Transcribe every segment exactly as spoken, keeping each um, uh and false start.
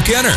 Caleb Kenner.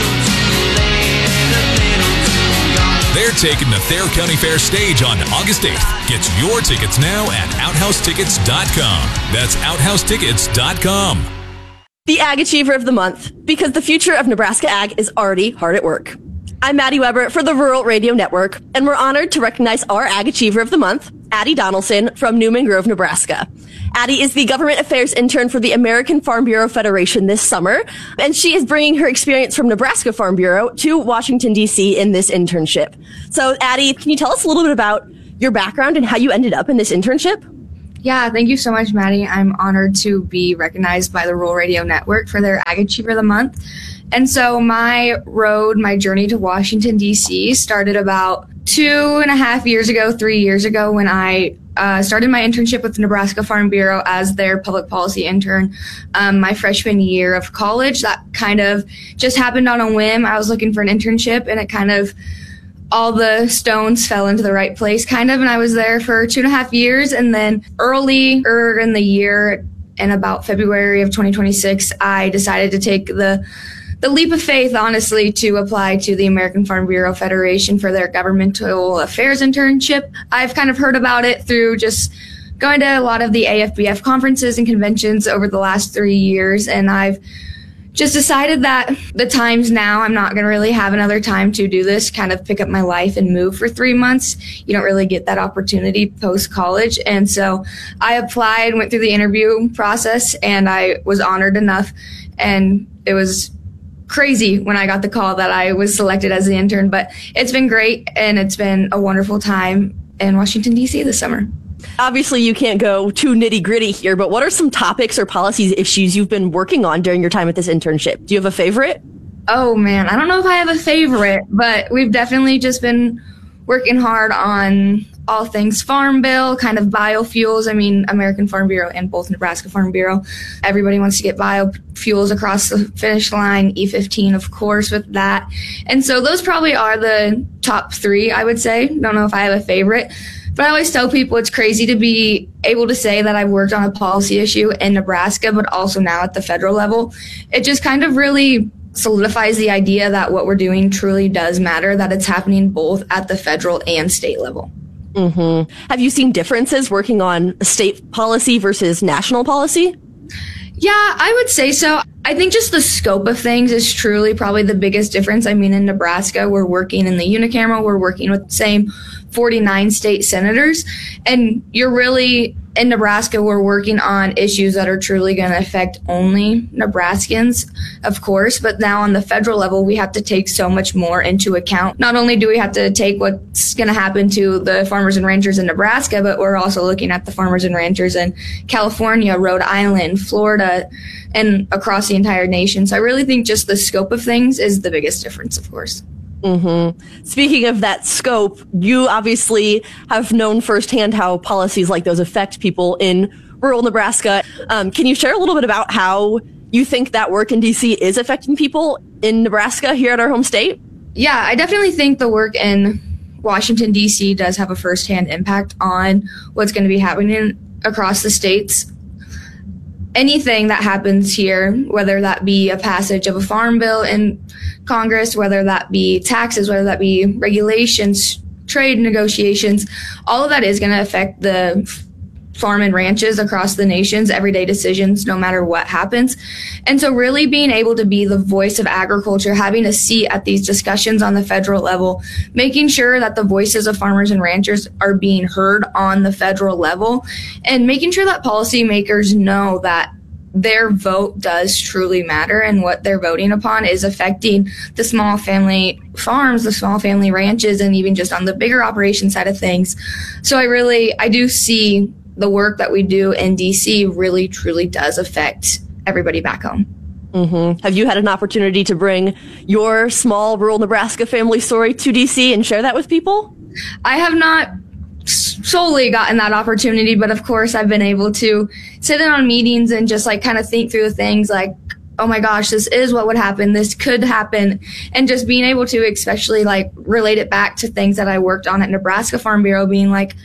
They're taking the Thayer County Fair stage on August eighth. Get your tickets now at outhouse tickets dot com. That's outhouse tickets dot com. The Ag Achiever of the Month, because the future of Nebraska Ag is already hard at work. I'm Maddie Weber for the Rural Radio Network, and we're honored to recognize our Ag Achiever of the Month, Addie Donaldson from Newman Grove, Nebraska. Addie is the Government Affairs Intern for the American Farm Bureau Federation this summer, and she is bringing her experience from Nebraska Farm Bureau to Washington, D C in this internship. So, Addie, can you tell us a little bit about your background and how you ended up in this internship? Yeah, thank you so much, Maddie. I'm honored to be recognized by the Rural Radio Network for their Ag Achiever of the Month. And so my road, my journey to Washington, D C started about two and a half years ago, three years ago when I uh, started my internship with the Nebraska Farm Bureau as their public policy intern um, my freshman year of college. That kind of just happened on a whim. I was looking for an internship, and it kind of all the stones fell into the right place, kind of, and I was there for two and a half years. And then earlier in the year, in about February of twenty twenty-six, I decided to take the the leap of faith, honestly, to apply to the American Farm Bureau Federation for their governmental affairs internship. I've kind of heard about it through just going to a lot of the A F B F conferences and conventions over the last three years, and I've just decided that the time's now. I'm not going to really have another time to do this, kind of pick up my life and move for three months. You don't really get that opportunity post-college. And so I applied, went through the interview process, and I was honored enough. And it was crazy when I got the call that I was selected as the intern. But it's been great, and it's been a wonderful time in Washington, D C this summer. Obviously, you can't go too nitty-gritty here, but what are some topics or policies issues you've been working on during your time at this internship? Do you have a favorite? Oh, man, I don't know if I have a favorite, but we've definitely just been working hard on all things Farm Bill, kind of biofuels. I mean, American Farm Bureau and both Nebraska Farm Bureau. Everybody wants to get biofuels across the finish line, E fifteen, of course, with that. And so those probably are the top three, I would say. Don't know if I have a favorite. But I always tell people it's crazy to be able to say that I've worked on a policy issue in Nebraska, but also now at the federal level. It just kind of really solidifies the idea that what we're doing truly does matter, that it's happening both at the federal and state level. Mm-hmm. Have you seen differences working on state policy versus national policy? Yeah, I would say so. I think just the scope of things is truly probably the biggest difference. I mean, in Nebraska, we're working in the unicameral, we're working with the same forty-nine state senators, and you're really, in Nebraska, we're working on issues that are truly going to affect only Nebraskans, of course, but now on the federal level, we have to take so much more into account. Not only do we have to take what's going to happen to the farmers and ranchers in Nebraska, but we're also looking at the farmers and ranchers in California, Rhode Island, Florida, and across the entire nation. So I really think just the scope of things is the biggest difference, of course. Mm-hmm. Speaking of that scope, you obviously have known firsthand how policies like those affect people in rural Nebraska. Um, can you share a little bit about how you think that work in D C is affecting people in Nebraska here at our home state? Yeah, I definitely think the work in Washington, D C does have a firsthand impact on what's going to be happening across the states. Anything that happens here, whether that be a passage of a farm bill in Congress, whether that be taxes, whether that be regulations, trade negotiations, all of that is going to affect the farm and ranches across the nation's everyday decisions, no matter what happens. And so really being able to be the voice of agriculture, having a seat at these discussions on the federal level, making sure that the voices of farmers and ranchers are being heard on the federal level, and making sure that policymakers know that their vote does truly matter, and what they're voting upon is affecting the small family farms, the small family ranches, and even just on the bigger operation side of things. So I really, I do see the work that we do in D C really truly does affect everybody back home. Mm-hmm. Have you had an opportunity to bring your small rural Nebraska family story to D C and share that with people? I have not solely gotten that opportunity, but of course I've been able to sit in on meetings and just like kind of think through things like, oh my gosh, this is what would happen, this could happen, and just being able to especially like relate it back to things that I worked on at Nebraska Farm Bureau, being like,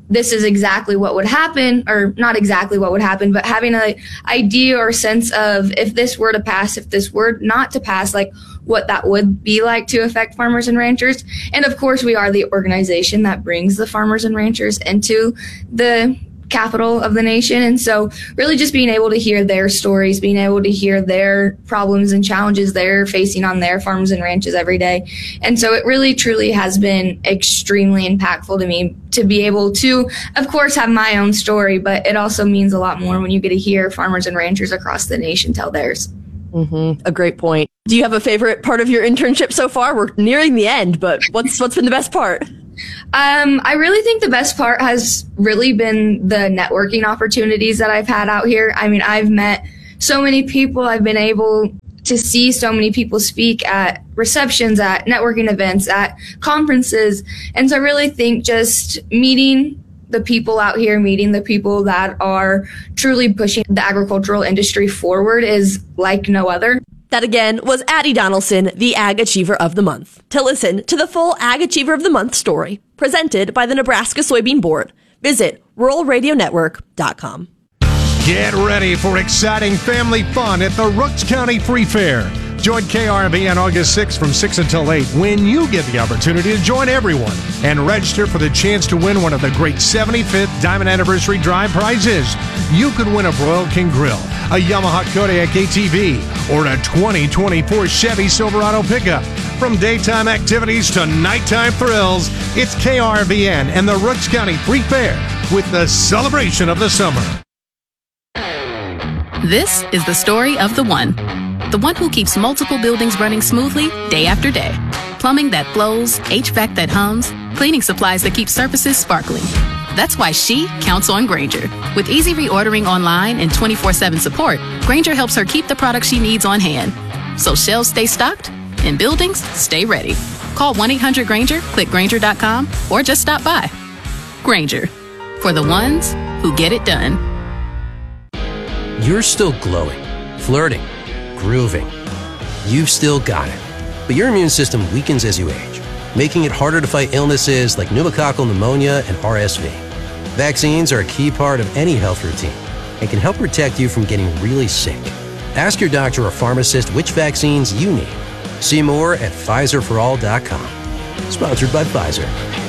this is exactly what would happen, or not exactly what would happen, but having an idea or sense of if this were to pass, if this were not to pass, like what that would be like to affect farmers and ranchers. And of course, we are the organization that brings the farmers and ranchers into the capital of the nation. And so really just being able to hear their stories, being able to hear their problems and challenges they're facing on their farms and ranches every day. And so it really truly has been extremely impactful to me to be able to, of course, have my own story, but it also means a lot more when you get to hear farmers and ranchers across the nation tell theirs. Mm-hmm. A great point. Do you have a favorite part of your internship so far? We're nearing the end, but what's what's been the best part? Um, I really think the best part has really been the networking opportunities that I've had out here. I mean, I've met so many people. I've been able to see so many people speak at receptions, at networking events, at conferences. And so I really think just meeting the people out here, meeting the people that are truly pushing the agricultural industry forward is like no other. That again was Addie Donaldson, the Ag Achiever of the Month. To listen to the full Ag Achiever of the Month story, presented by the Nebraska Soybean Board, visit rural radio network dot com. Get ready for exciting family fun at the Rooks County Free Fair. Join K R V on August sixth from six until eight when you get the opportunity to join everyone and register for the chance to win one of the great seventy-fifth Diamond Anniversary Drive prizes. You could win a Broil King Grill, a Yamaha Kodiak A T V, or a twenty twenty-four Chevy Silverado pickup. From daytime activities to nighttime thrills, it's K R V N and the Rooks County Free Fair with the celebration of the summer. This is the story of the one. The one who keeps multiple buildings running smoothly day after day. Plumbing that flows, H V A C that hums, cleaning supplies that keep surfaces sparkling. That's why she counts on Grainger. With easy reordering online and twenty-four seven support, Grainger helps her keep the products she needs on hand. So shelves stay stocked and buildings stay ready. Call one eight hundred Grainger, click Grainger dot com, or just stop by. Grainger, for the ones who get it done. You're still glowing, flirting, grooving. You've still got it. But your immune system weakens as you age, making it harder to fight illnesses like pneumococcal pneumonia and R S V. Vaccines are a key part of any health routine and can help protect you from getting really sick. Ask your doctor or pharmacist which vaccines you need. See more at Pfizer for all dot com. Sponsored by Pfizer.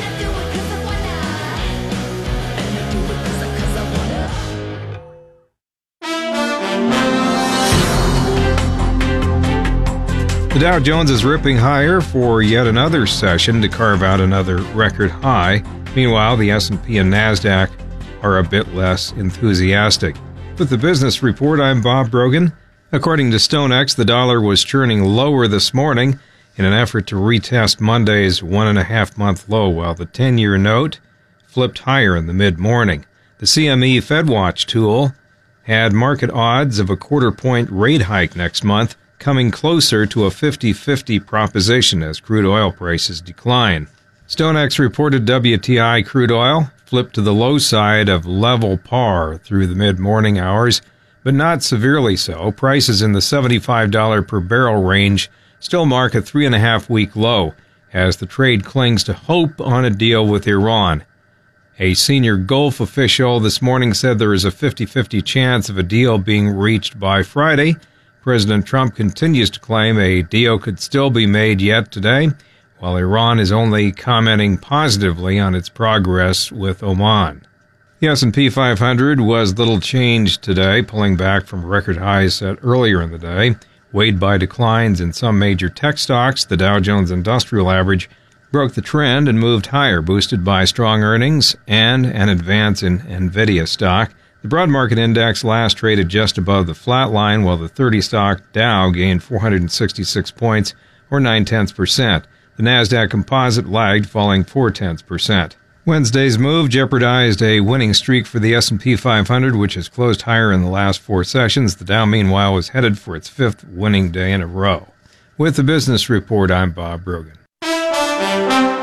The Dow Jones is ripping higher for yet another session to carve out another record high. Meanwhile, the S and P and NASDAQ are a bit less enthusiastic. With the business report, I'm Bob Brogan. According to StoneX, the dollar was churning lower this morning in an effort to retest Monday's one-and-a-half-month low, while the ten-year note flipped higher in the mid-morning. The C M E FedWatch tool had market odds of a quarter-point rate hike next month, coming closer to a fifty-fifty proposition as crude oil prices decline. StoneX reported W T I crude oil flipped to the low side of level par through the mid-morning hours, but not severely so. Prices in the seventy-five dollars per barrel range still mark a three-and-a-half-week low as the trade clings to hope on a deal with Iran. A senior Gulf official this morning said there is a fifty-fifty chance of a deal being reached by Friday. President Trump continues to claim a deal could still be made yet today, while Iran is only commenting positively on its progress with Oman. The S and P five hundred was little changed today, pulling back from record highs set earlier in the day. Weighed by declines in some major tech stocks, the Dow Jones Industrial Average broke the trend and moved higher, boosted by strong earnings and an advance in NVIDIA stock. The broad market index last traded just above the flat line, while the thirty-stock Dow gained four hundred sixty-six points, or nine-tenths percent. The NASDAQ Composite lagged, falling four-tenths percent. Wednesday's move jeopardized a winning streak for the S and P five hundred, which has closed higher in the last four sessions. The Dow, meanwhile, was headed for its fifth winning day in a row. With the business report, I'm Bob Brogan.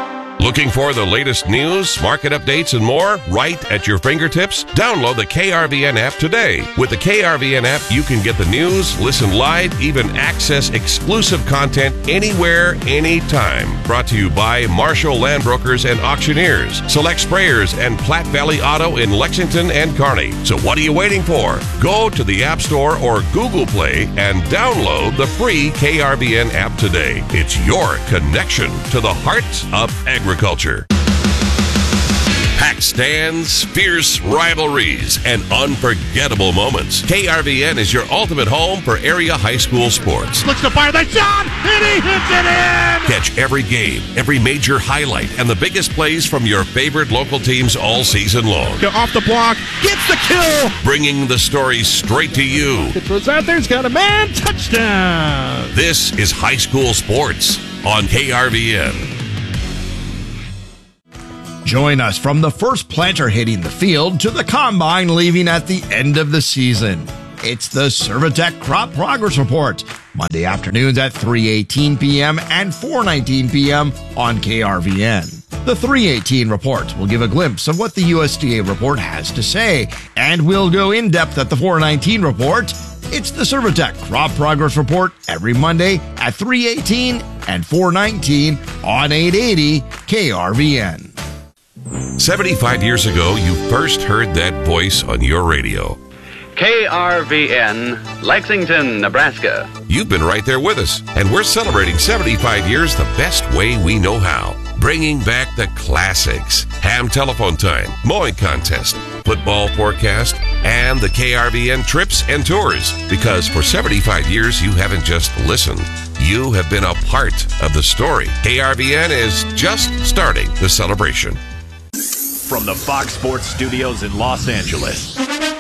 Looking for the latest news, market updates, and more right at your fingertips? Download the K R V N app today. With the K R V N app, you can get the news, listen live, even access exclusive content anywhere, anytime. Brought to you by Marshall Land Brokers and Auctioneers, Select Sprayers, and Platte Valley Auto in Lexington and Kearney. So what are you waiting for? Go to the App Store or Google Play and download the free K R V N app today. It's your connection to the heart of agriculture. Packed stands, fierce rivalries, and unforgettable moments. K R V N is your ultimate home for area high school sports. Looks to fire the shot, and he hits it in! Catch every game, every major highlight, and the biggest plays from your favorite local teams all season long. Go off the block, gets the kill! Bringing the story straight to you. It throws out there, he's got a man, touchdown! This is high school sports on K R V N. Join us from the first planter hitting the field to the combine leaving at the end of the season. It's the Servitech Crop Progress Report, Monday afternoons at three eighteen p.m. and four nineteen p.m. on K R V N. The three eighteen report will give a glimpse of what the U S D A report has to say, and we'll go in depth at the four nineteen report. It's the Servitech Crop Progress Report every Monday at three eighteen and four nineteen on eight eighty K R V N. seventy-five years ago, you first heard that voice on your radio. K R V N, Lexington, Nebraska. You've been right there with us, and we're celebrating seventy-five years the best way we know how. Bringing back the classics, ham telephone time, mowing contest, football forecast, and the K R V N trips and tours. Because for seventy-five years, you haven't just listened. You have been a part of the story. K R V N is just starting the celebration. From the Fox Sports Studios in Los Angeles,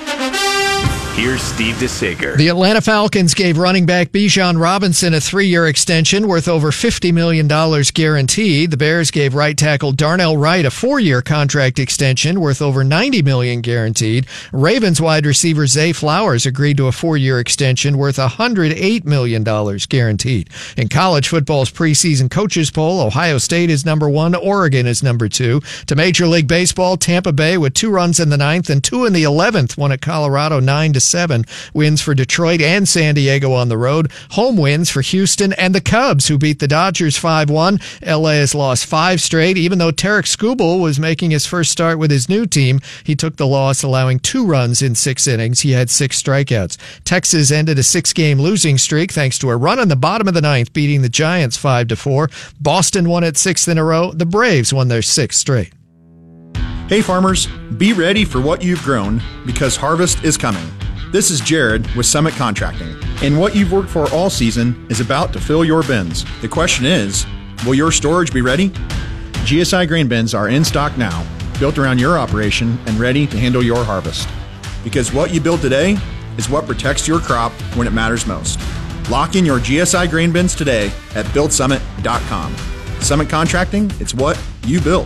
here's Steve DeSager. The Atlanta Falcons gave running back Bijan Robinson a three-year extension worth over fifty million dollars guaranteed. The Bears gave right tackle Darnell Wright a four-year contract extension worth over ninety million dollars guaranteed. Ravens wide receiver Zay Flowers agreed to a four-year extension worth one hundred eight million dollars guaranteed. In college football's preseason coaches poll, Ohio State is number one, Oregon is number two. To Major League Baseball, Tampa Bay with two runs in the ninth and two in the eleventh won at Colorado nine to seven. Wins for Detroit and San Diego on the road. Home wins for Houston and the Cubs, who beat the Dodgers five one. L A has lost five straight. Even though Tarek Skubal was making his first start with his new team, he took the loss, allowing two runs in six innings. He had six strikeouts. Texas ended a six-game losing streak thanks to a run in the bottom of the ninth, beating the Giants five to four. Boston won its sixth in a row. The Braves won their sixth straight. Hey farmers, be ready for what you've grown, because harvest is coming. This is Jared with Summit Contracting, and what you've worked for all season is about to fill your bins. The question is, will your storage be ready? G S I grain bins are in stock now, built around your operation and ready to handle your harvest. Because what you build today is what protects your crop when it matters most. Lock in your G S I grain bins today at build summit dot com. Summit Contracting, it's what you build.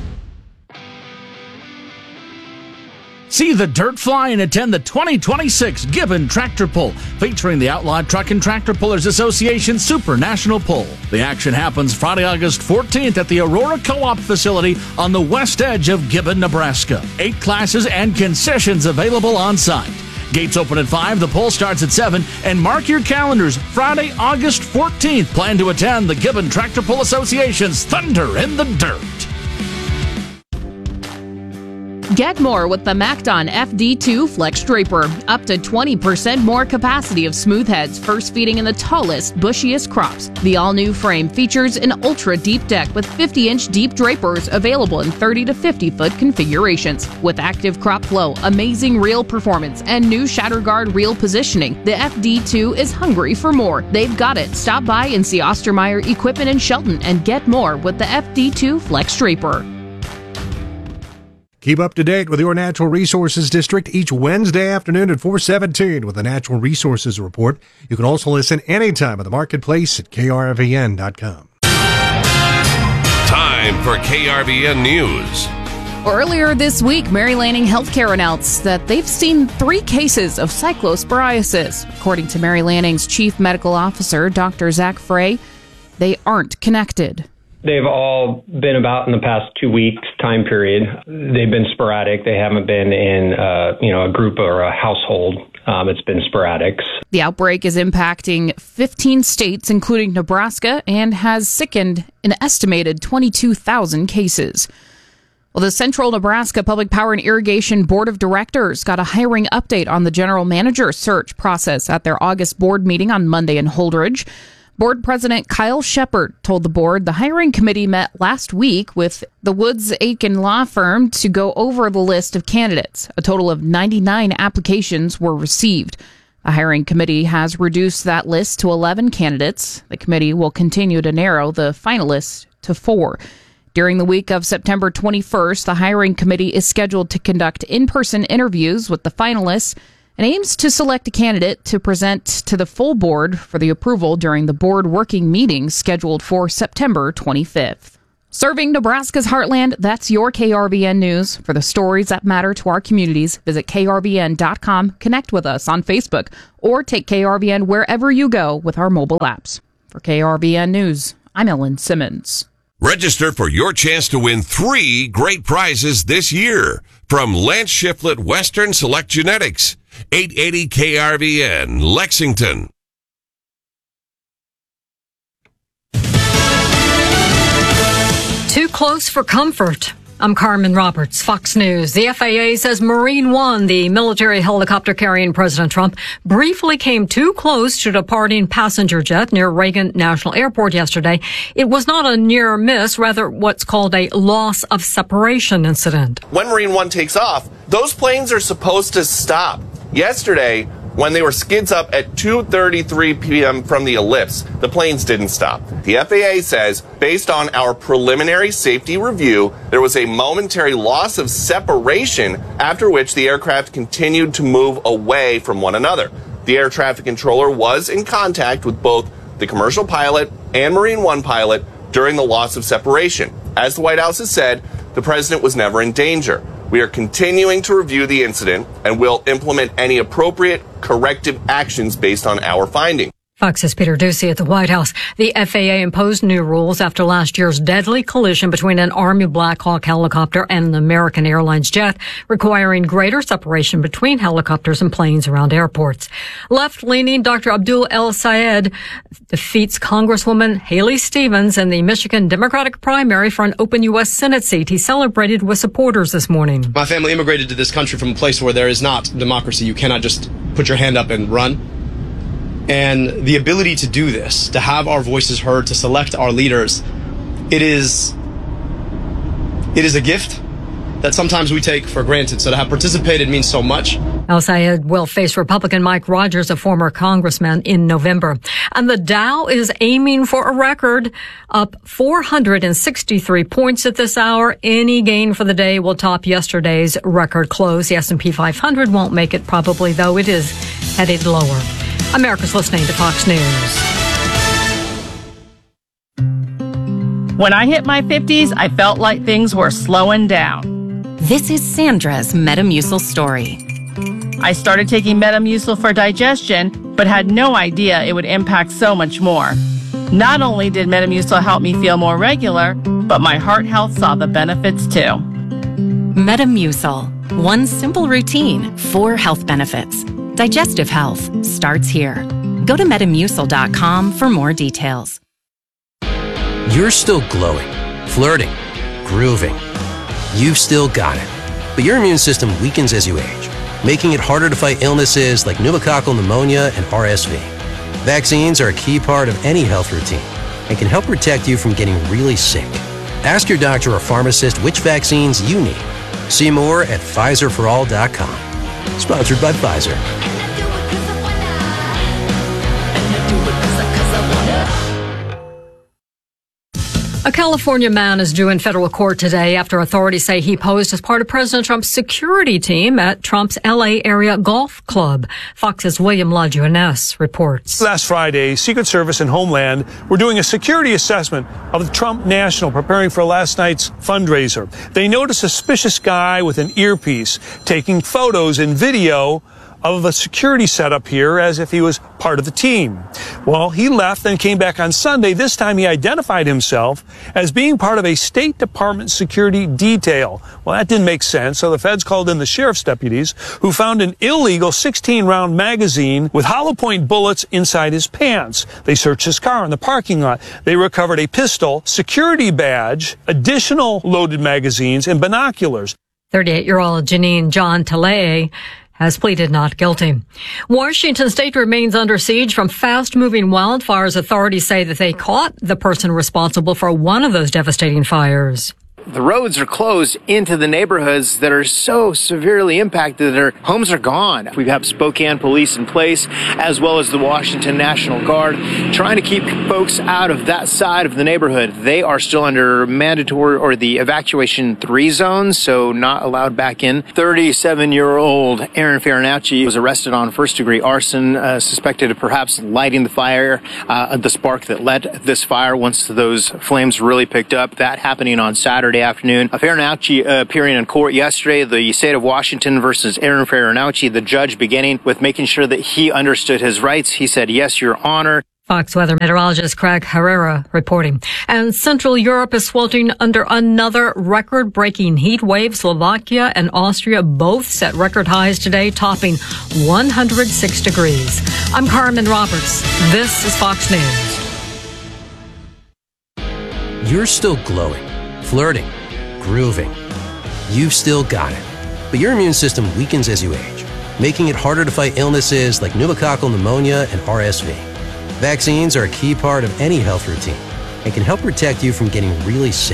See the dirt fly and attend the twenty twenty-six Gibbon Tractor Pull, featuring the Outlawed Truck and Tractor Pullers Association Super National Pull. The action happens Friday, August fourteenth at the Aurora Co-op facility on the west edge of Gibbon, Nebraska. Eight classes and concessions available on site. Gates open at five, the pull starts at seven, and mark your calendars, Friday, August fourteenth. Plan to attend the Gibbon Tractor Pull Association's Thunder in the Dirt. Get more with the MacDon F D two Flex Draper. Up to twenty percent more capacity of smooth heads, first feeding in the tallest, bushiest crops. The all-new frame features an ultra-deep deck with fifty-inch deep drapers available in thirty to fifty foot configurations. With active crop flow, amazing reel performance, and new shatter guard reel positioning, the F D two is hungry for more. They've got it. Stop by and see Ostermeyer Equipment in Shelton and get more with the F D two Flex Draper. Keep up to date with your Natural Resources District each Wednesday afternoon at four seventeen with the Natural Resources Report. You can also listen anytime at the marketplace at K R V N dot com. Time for K R V N News. Earlier this week, Mary Lanning Healthcare announced that they've seen three cases of cyclosporiasis. According to Mary Lanning's chief medical officer, Doctor Zach Frey, they aren't connected. They've all been about in the past two weeks time period. They've been sporadic. They haven't been in, uh, you know, a group or a household. Um, it's been sporadic. The outbreak is impacting fifteen states, including Nebraska, and has sickened an estimated twenty-two thousand cases. Well, the Central Nebraska Public Power and Irrigation Board of Directors got a hiring update on the general manager search process at their August board meeting on Monday in Holdridge. Board President Kyle Shepard told the board the hiring committee met last week with the Woods Aiken law firm to go over the list of candidates. A total of ninety-nine applications were received. The hiring committee has reduced that list to eleven candidates. The committee will continue to narrow the finalists to four. During the week of September twenty-first, the hiring committee is scheduled to conduct in-person interviews with the finalists and aims to select a candidate to present to the full board for the approval during the board working meeting scheduled for September twenty-fifth. Serving Nebraska's heartland, that's your K R V N News. For the stories that matter to our communities, visit K R V N dot com, connect with us on Facebook, or take K R V N wherever you go with our mobile apps. For K R V N News, I'm Ellen Simmons. Register for your chance to win three great prizes this year from Lance Shiflett Western Select Genetics, eight eighty K R V N, Lexington. Too close for comfort. I'm Carmen Roberts, Fox News. The F A A says Marine One, the military helicopter carrying President Trump, briefly came too close to departing passenger jet near Reagan National Airport yesterday. It was not a near miss, rather what's called a loss of separation incident. When Marine One takes off, those planes are supposed to stop. Yesterday, when they were skids up at two thirty-three p.m. from the ellipse, the planes didn't stop. The F A A says, based on our preliminary safety review, there was a momentary loss of separation, after which the aircraft continued to move away from one another. The air traffic controller was in contact with both the commercial pilot and Marine One pilot during the loss of separation. As the White House has said, the president was never in danger. We are continuing to review the incident and will implement any appropriate corrective actions based on our findings. Fox's Peter Doocy at the White House. The F A A imposed new rules after last year's deadly collision between an Army Black Hawk helicopter and an American Airlines jet, requiring greater separation between helicopters and planes around airports. Left-leaning Doctor Abdul El Sayed defeats Congresswoman Haley Stevens in the Michigan Democratic primary for an open U S Senate seat. He celebrated with supporters this morning. My family immigrated to this country from a place where there is not democracy. You cannot just put your hand up and run. And the ability to do this, to have our voices heard, to select our leaders, it is, it is a gift that sometimes we take for granted. So to have participated means so much. El Sayed will face Republican Mike Rogers, a former congressman, in November. And the Dow is aiming for a record, up four hundred sixty-three points at this hour. Any gain for the day will top yesterday's record close. The S and P five hundred won't make it probably, though it is headed lower. America's listening to Fox News. When I hit my fifties, I felt like things were slowing down. This is Sandra's Metamucil story. I started taking Metamucil for digestion, but had no idea it would impact so much more. Not only did Metamucil help me feel more regular, but my heart health saw the benefits too. Metamucil. One simple routine, four health benefits. Digestive health starts here. Go to Metamucil dot com for more details. You're still glowing, flirting, grooving. You've still got it. But your immune system weakens as you age, making it harder to fight illnesses like pneumococcal pneumonia and R S V. Vaccines are a key part of any health routine and can help protect you from getting really sick. Ask your doctor or pharmacist which vaccines you need. See more at Pfizer for all dot com. Sponsored by Pfizer. A California man is due in federal court today after authorities say he posed as part of President Trump's security team at Trump's L A area golf club. Fox's William LaJeunesse reports. Last Friday, Secret Service and Homeland were doing a security assessment of the Trump National preparing for last night's fundraiser. They noticed a suspicious guy with an earpiece taking photos and video of a security setup here as if he was part of the team. Well, he left and came back on Sunday. This time he identified himself as being part of a State Department security detail. Well, that didn't make sense, so the feds called in the sheriff's deputies, who found an illegal sixteen round magazine with hollow point bullets inside his pants. They searched his car in the parking lot. They recovered a pistol, security badge, additional loaded magazines, and binoculars. thirty-eight-year-old Janine John Talay has pleaded not guilty. Washington state remains under siege from fast-moving wildfires. Authorities say that they caught the person responsible for one of those devastating fires. The roads are closed into the neighborhoods that are so severely impacted that their homes are gone. We have Spokane police in place, as well as the Washington National Guard, trying to keep folks out of that side of the neighborhood. They are still under mandatory or the evacuation three zones, so not allowed back in. thirty-seven-year-old Aaron Farinacci was arrested on first-degree arson, uh, suspected of perhaps lighting the fire, uh, the spark that led this fire once those flames really picked up. That happening on Saturday afternoon. Farinacci uh, appearing in court yesterday, the state of Washington versus Aaron Farinacci, the judge beginning with making sure that he understood his rights. He said, "Yes, Your Honor." Fox weather meteorologist Craig Herrera reporting. And Central Europe is sweltering under another record-breaking heat wave. Slovakia and Austria both set record highs today, topping one hundred six degrees. I'm Carmen Roberts. This is Fox News. You're still glowing, flirting, grooving. You've still got it. But your immune system weakens as you age, making it harder to fight illnesses like pneumococcal pneumonia and R S V. Vaccines are a key part of any health routine and can help protect you from getting really sick.